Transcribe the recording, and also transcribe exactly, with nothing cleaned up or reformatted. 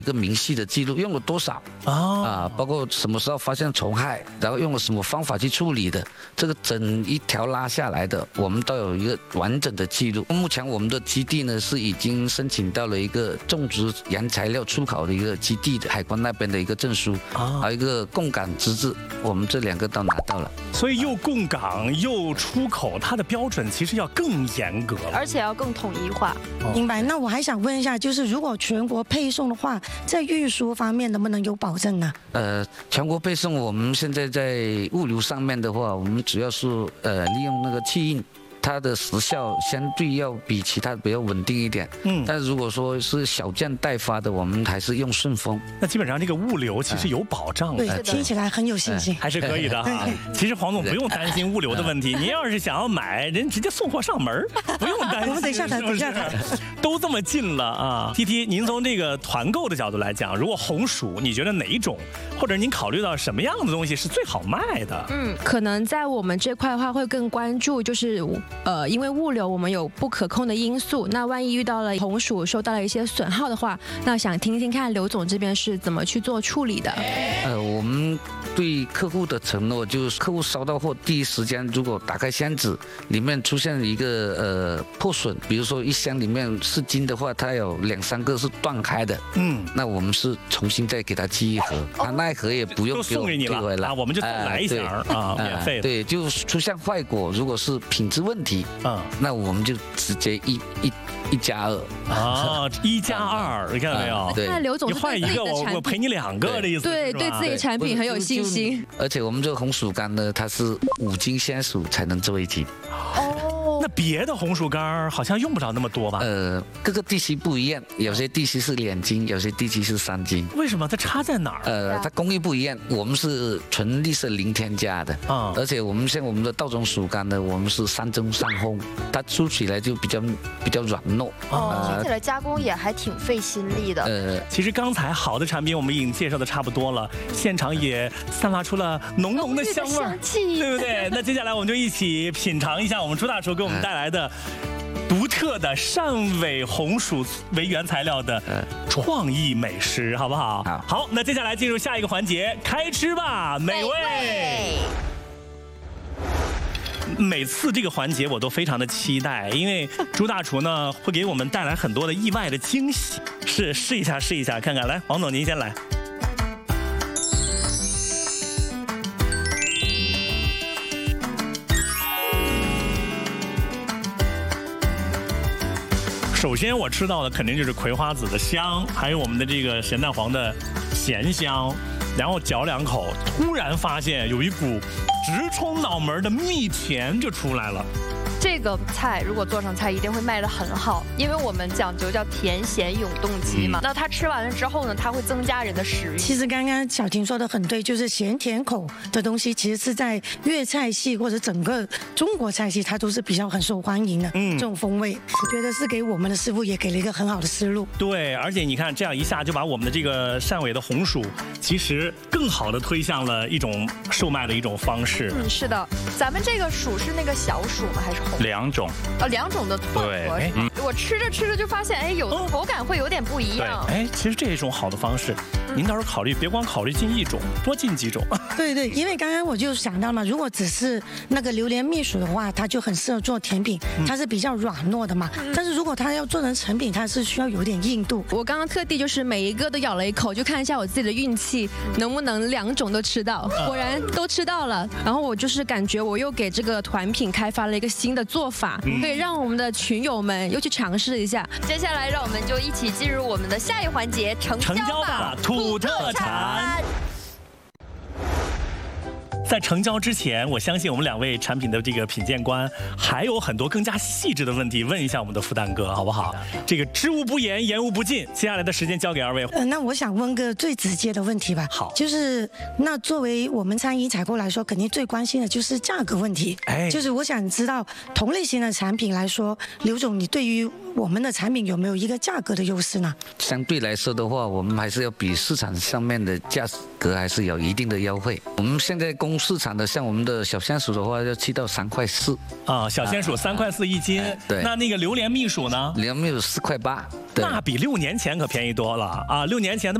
一个明细的记录，用了多少啊、哦、 啊，包括什么时候发现虫害，然后用了什么方法去处理的，这个整一条拉下来的，我们都有一个完整的记录。目前我们的基地呢是已经申请到了一个种植原材料出口的一个基地的海关那边的一个证书，啊，还有一个供港资质，我们这两个都拿到了。 所以又供港又出口，它的标准其实要更严格了， 而且要更统一化。 哦、明白。那我还想问一下，就是如果全国配送的话，在运输方面能不能有保证呢？ 呃，全国配送，我们现在在物流上面的话，我们主要是呃利用那个气运。它的时效相对要比其他比较稳定一点，嗯，但如果说是小件代发的，我们还是用顺丰。 那基本上这个物流其实有保障的， 对，听起来很有信心， 还是可以的哈。其实黄总不用担心物流的问题，您要是想要买，人直接送货上门，不用担心。 我们等一下谈，等一下谈， 都这么近了啊。T T， 您从这个团购的角度来讲，如果红薯，你觉得哪一种，或者您考虑到什么样的东西是最好卖的？ 嗯，可能在我们这块的话会更关注，就是呃，因为物流我们有不可控的因素，那万一遇到了红薯受到了一些损耗的话，那想听听看刘总这边是怎么去做处理的。 呃，我们对客户的承诺就是客户收到货第一时间，如果打开箱子里面出现一个呃破损，比如说一箱里面是金的话，它有两三个是断开的，嗯，那我们是重新再给他寄一盒，他、哦、那一盒也不用送给你了回来、啊，我们就来一箱、呃、啊，免费的。 对，就出现坏果，如果是品质问题，嗯，那我们就直接一一一加二啊，一加二，你看到没有？ 对， 那刘总你换一个，我我赔你两个的意思， 对，对自己产品很有信心。 而且我们这个红薯干呢，它是五斤鲜薯才能做一斤。 哦，那别的红薯干好像用不着那么多吧？ 呃，各个地区不一样，有些地区是两斤，有些地区是三斤。 为什么？它差在哪儿？ 呃，它工艺不一样，我们是纯绿色零添加的啊，而且我们像我们的稻种薯干呢，我们是三蒸三烘，它出起来就比较比较软糯。 哦，听起来加工也还挺费心力的。 呃，其实刚才好的产品我们已经介绍的差不多了，现场也散发出了浓浓的香味儿，对不对？那接下来我们就一起品尝一下我们朱大厨给我们带来的独特的汕尾红薯为原材料的创意美食，好不好？好，好，那接下来进入下一个环节，开吃吧，美味。每次这个环节我都非常的期待，因为朱大厨呢会给我们带来很多的意外的惊喜。是，试一下，试一下，看看。来，王总您先来。首先我吃到的肯定就是葵花籽的香，还有我们的这个咸蛋黄的咸香，然后嚼两口，突然发现有一股直冲脑门的蜜甜就出来了。 这个菜如果做成菜一定会卖得很好，因为我们讲究叫甜咸永动机嘛。嗯、那它吃完了之后呢，它会增加人的食欲。 其实刚刚小婷说的很对，就是咸甜口的东西，其实是在粤菜系或者整个中国菜系，它都是比较很受欢迎的。嗯，这种风味，我觉得是给我们的师傅也给了一个很好的思路。 对，而且你看这样一下就把我们的这个汕尾的红薯，其实更好的推向了一种售卖的一种方式。 嗯，是的，咱们这个薯是那个小薯吗？还是红？ 两种。 哦，两种的混合是吧？我吃着吃着就发现，哎，有的口感会有点不一样。 哎，其实这是一种好的方式。您到时候考虑，别光考虑进一种，多进几种。 对对，因为刚刚我就想到嘛，如果只是那个榴莲蜜薯的话，它就很适合做甜品，它是比较软糯的嘛。嗯、但是如果它要做成成品，它是需要有点硬度。 我刚刚特地就是每一个都咬了一口，就看一下我自己的运气能不能两种都吃到。果然都吃到了。然后我就是感觉我又给这个团品开发了一个新的做法。可以让我们的群友们又去尝试一下。 接下来，让我们就一起进入我们的下一环节——成交吧土特产。在成交之前，我相信我们两位产品的这个品鉴官还有很多更加细致的问题问一下我们的复旦哥，好不好？这个知无不言，言无不尽。接下来的时间交给二位。 呃，那我想问个最直接的问题吧。 好， 就是那作为我们餐饮采购来说，肯定最关心的就是价格问题。哎，就是我想知道同类型的产品来说，刘总，你对于我们的产品有没有一个价格的优势呢？ 相对来说的话，我们还是要比市场上面的价格还是有一定的优惠。我们现在供市场的，像我们的小香薯的话，要去到三块四啊，小鲜薯三块四一斤。 哎、对， 那那个榴莲蜜薯呢？ 榴莲蜜薯四块八， 那比六年前可便宜多了啊！六年前的